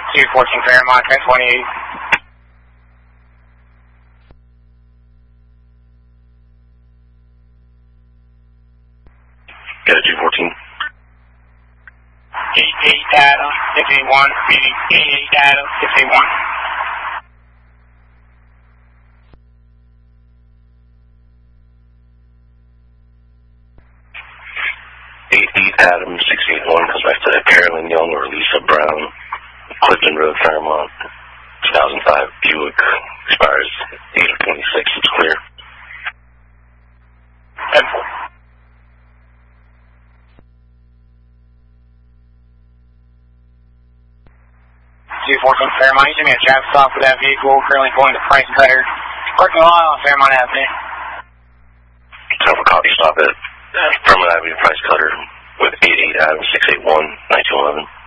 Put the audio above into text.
214 Fairmont, train 28. Got a 214. 88 data, 681, 88 data, 681. 88 Adam 681 comes back to Carolyn Young or Lisa Brown, Clifton Road, Fairmont, 2005 Buick, expires 8 of 26, it's clear. 10-4. 214 Fairmont, you give me a traffic stop for that vehicle currently going to Price Cutter, parking lot on Fairmont Avenue. Time for copy stop at Fairmont Avenue, Price Cutter with 88 Adam 681 9211.